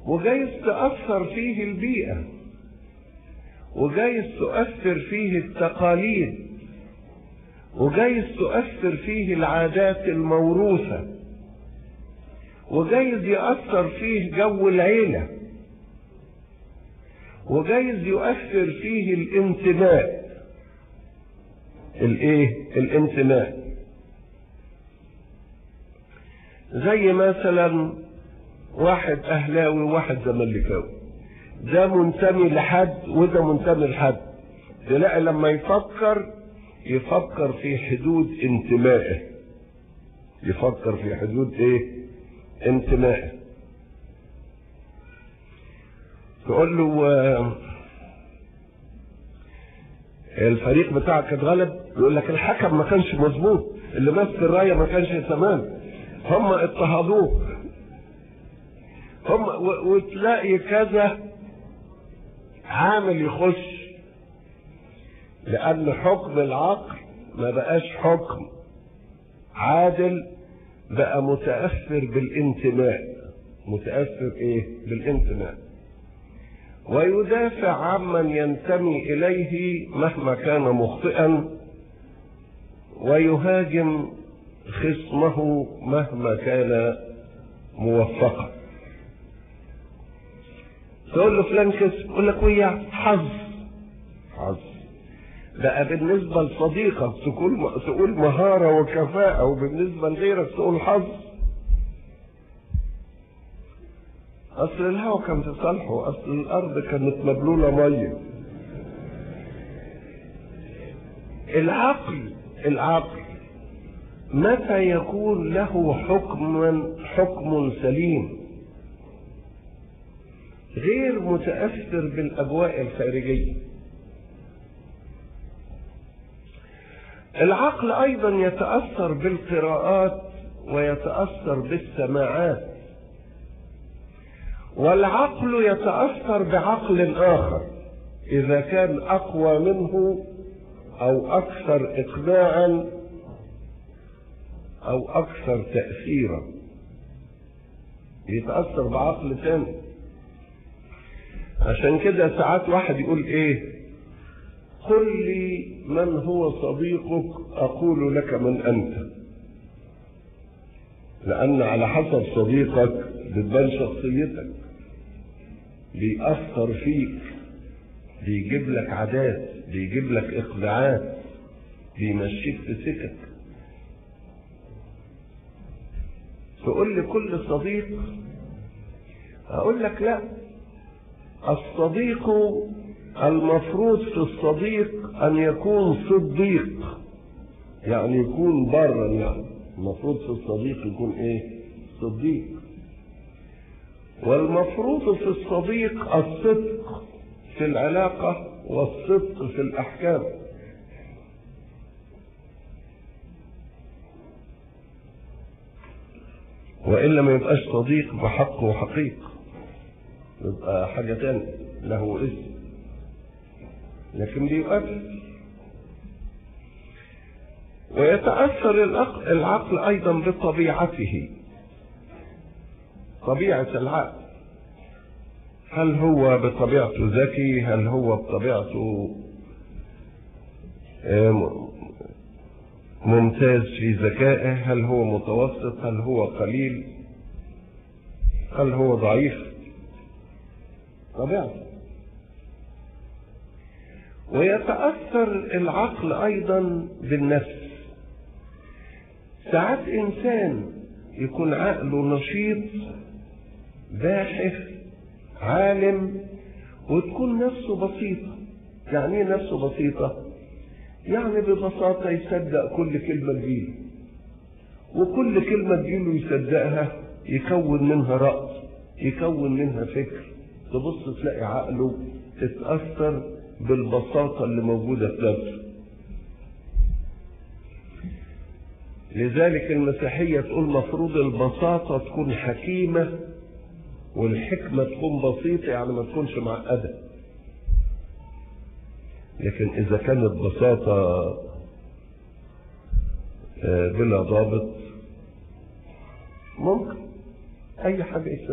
وجايز تأثر فيه البيئة، وجايز تؤثر فيه التقاليد، وجايز تؤثر فيه العادات الموروثة، وجايز يؤثر فيه جو العيلة، وجايز يؤثر فيه الانتماء. الانتماء زي مثلا واحد اهلاوي وواحد زملكاوي، ده منتمي لحد وده منتمي لحد، تلاقي لما يفكر في حدود انتمائه، يفكر في حدود انتمائه. تقول له الفريق بتاعك اتغلب، يقول لك الحكم ما كانش مظبوط، اللي ماسك الرايه ما كانش تمام، هم اضطهدوه، وتلاقي كذا عامل يخش، لأن حكم العقل ما بقاش حكم عادل، بقى متأثر بالانتماء، متأثر بالانتماء، ويدافع عمن ينتمي إليه مهما كان مخطئا، ويهاجم خصمه مهما كان موفقا. تقول له فلان كسب، يقول لك ويا حظ. بقى بالنسبة لصديقك تقول مهارة وكفاءة، وبالنسبة لغيرك تقول حظ. أصل الهواء كان في صالحه، أصل الأرض كانت مبلولة مية. العقل متى يكون له حكم سليم غير متأثر بالأجواء الخارجية. العقل أيضا يتأثر بالقراءات ويتأثر بالسماعات، والعقل يتأثر بعقل آخر إذا كان أقوى منه أو أكثر إقناعا أو أكثر تأثيرا، يتأثر بعقل ثاني. عشان كده ساعات واحد يقول قل لي من هو صديقك أقول لك من أنت، لأن على حسب صديقك بتبان شخصيتك، بيأثر فيك، بيجيب لك عادات، بيجيب لك إقناعات، بيمشيك في سكك. تقول لي كل صديق، أقول لك لا، الصديق المفروض في الصديق أن يكون صديق، يعني يكون برا، يعني المفروض في الصديق يكون صديق. والمفروض في الصديق الصدق في العلاقة والصدق في الأحكام. وإلا ما يبقاش صديق بحق وحقيق، يبقى حاجة تانية له اسم لكن بيؤثر. ويتأثر العقل أيضا بطبيعته، طبيعة العقل، هل هو بطبيعته ذكي، هل هو بطبيعته ممتاز في ذكائه، هل هو متوسط، هل هو قليل، هل هو ضعيف، طبيعته. ويتأثر العقل أيضا بالنفس. ساعات إنسان يكون عقله نشيط باحث عالم وتكون نفسه بسيطة. يعني ايه نفسه بسيطة؟ يعني ببساطة يصدق كل كلمة تجيله، وكل كلمة تجيله يصدقها، يكون منها رأي، يكون منها فكر. تبص تلاقي عقله تتأثر بالبساطة اللي موجودة في نفسه. لذلك المسيحية تقول مفروض البساطة تكون حكيمة والحكمة تكون بسيطة، يعني ما تكونش معقدة. لكن إذا كانت بساطة بلا ضابط ممكن أي حاجة